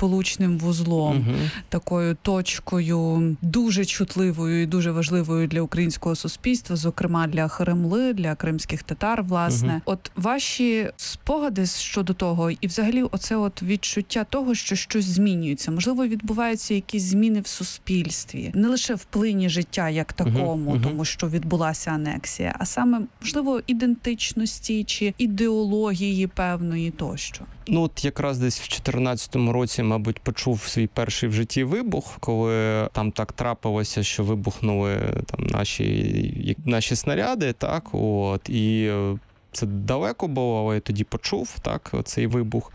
сполучним вузлом, такою точкою дуже чутливою і дуже важливою для українського суспільства, зокрема для Кремли, для кримських татар, власне. От ваші спогади щодо того, і взагалі оце от відчуття того, що щось змінюється. Можливо, відбуваються якісь зміни в суспільстві. Не лише в плині життя як такому, тому що відбулася анексія, а саме, можливо, ідентичності чи ідеології певної тощо. Ну, от якраз десь в 14-му році, мабуть, почув свій перший в житті вибух, коли там так трапилося, що вибухнули там наші снаряди, так, от, і це далеко було, але я тоді почув, так, цей вибух,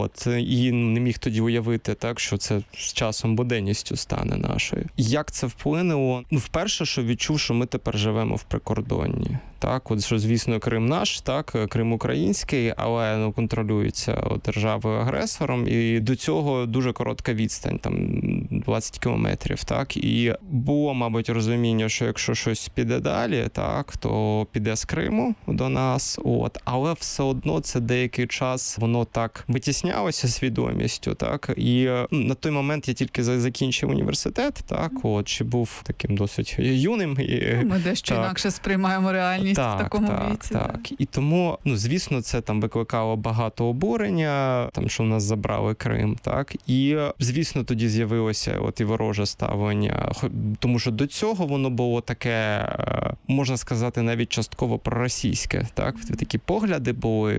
і не міг тоді уявити, так, що це з часом буденністю стане нашою. Як це вплинуло? Ну, вперше, що відчув, що ми тепер живемо в прикордонні. Так, от, що, звісно, Крим наш, так, Крим український, але контролюється державою-агресором, і до цього дуже коротка відстань, там 20 кілометрів, так, і було, мабуть, розуміння, що якщо щось піде далі, так, то піде з Криму до нас, але все одно це деякий час воно так витіснялося свідомістю, так, і на той момент я тільки закінчив університет, так, ще був таким досить юним. Ми дещо інакше сприймаємо реальність. В такому віці. Так. І тому, звісно, це там викликало багато обурення, там, що в нас забрали Крим, так. І, звісно, тоді з'явилося і вороже ставлення, тому що до цього воно було таке, можна сказати, навіть частково проросійське, так. Такі погляди були,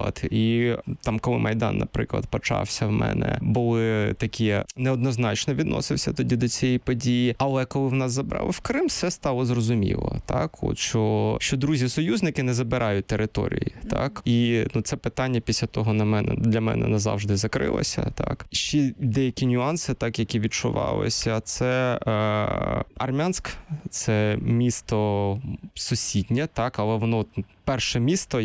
і там, коли Майдан, наприклад, почався в мене, були такі, неоднозначно відносився тоді до цієї події, але коли в нас забрали в Крим, все стало зрозуміло, так, що друзі-союзники не забирають території, так? І це питання після того для мене назавжди закрилося, так? Ще деякі нюанси, так, які відчувалися, це Армянськ, це місто сусіднє, так, але воно перше місто,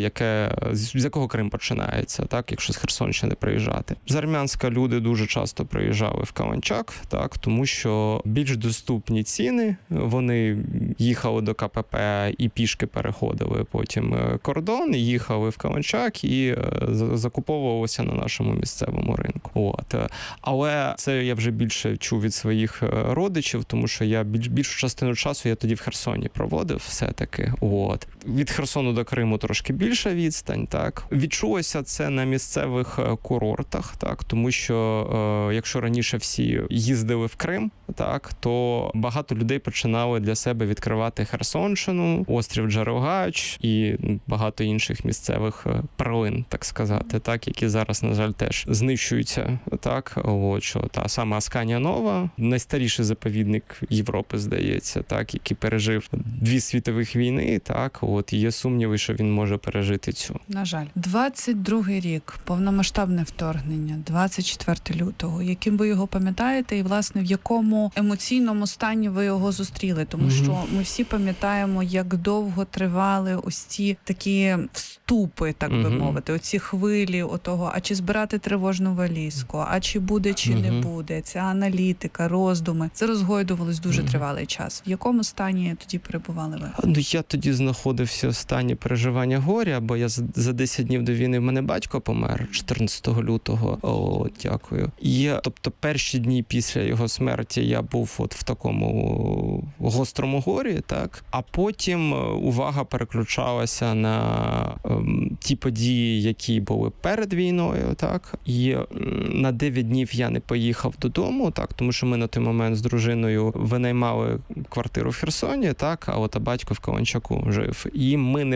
з якого Крим починається, так, якщо з Херсонщини приїжджати. З Армянська люди дуже часто приїжджали в Каланчак, так, тому що більш доступні ціни, вони їхали до КПП і пішки переходили потім кордон, їхали в Каланчак і закуповувалися на нашому місцевому ринку. Але це я вже більше чув від своїх родичів, тому що я більшу частину часу я тоді в Херсоні проводив все-таки. Від Херсону до Криму трошки більша відстань, так. Відчулося це на місцевих курортах, так, тому що якщо раніше всі їздили в Крим, так, то багато людей починали для себе відкривати Херсонщину, острів Джерелгач і багато інших місцевих перлин, так сказати, так, які зараз, на жаль, теж знищуються, так, що та сама Асканія Нова, найстаріший заповідник Європи, здається, так, який пережив 2 світових війни, так, і є сумніви, що він може пережити цю. На жаль. 22-й рік, повномасштабне вторгнення, 24 лютого. Яким ви його пам'ятаєте і, власне, в якому емоційному стані ви його зустріли? Тому що ми всі пам'ятаємо, як довго тривали ось ці такі вступи, так би мовити, оці хвилі отого, а чи збирати тривожну валізку, а чи буде, чи не буде, ця аналітика, роздуми. Це розгойдувалось дуже тривалий час. В якому стані тоді перебували ви? Я тоді знаходився в стані переживання горя, бо я за 10 днів до війни в мене батько помер 14 лютого. Дякую. І, тобто, перші дні після його смерті я був в такому гострому горі, так? А потім увага переключалася на ті події, які були перед війною, так? І на 9 днів я не поїхав додому, так? Тому що ми на той момент з дружиною винаймали квартиру в Херсоні, так? А батько в Каланчаку жив. І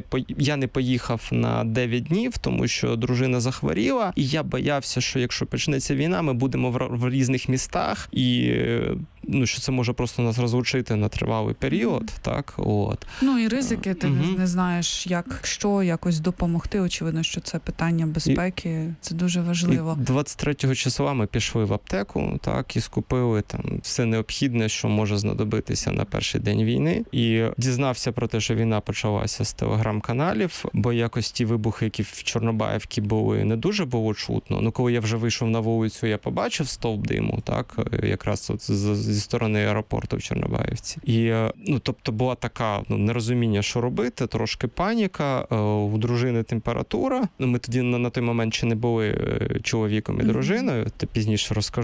я не поїхав на 9 днів, тому що дружина захворіла, і я боявся, що якщо почнеться війна, ми будемо в різних містах, і що це може просто нас розлучити на тривалий період, так, і ризики, ти не знаєш, якось допомогти, очевидно, що це питання безпеки, це дуже важливо. І 23 числа ми пішли в аптеку, так, і скупили там все необхідне, що може знадобитися на перший день війни, і дізнався про те, що війна почалася з телеграм-каналів, бо якось ті вибухи, які в Чорнобаївці були, не дуже було чутно. Коли я вже вийшов на вулицю, я побачив стовп диму, так, якраз зі сторони аеропорту в Чорнобаївці. І, тобто, була така, нерозуміння, що робити, трошки паніка, у дружини температура. Ми тоді на той момент ще не були чоловіком і дружиною, то пізніше розкажу.